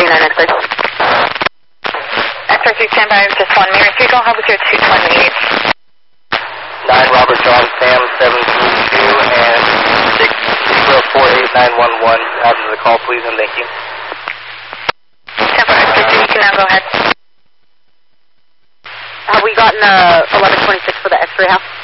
9 please. X-ray 3 standby, just 1 Mary 3, go ahead with your 228. 9 Robert John Sam 722 and 6048911. Out to the call, please, and thank you. Tempo X-ray 3, you can now go ahead. Have we gotten 1126 for the X-ray house?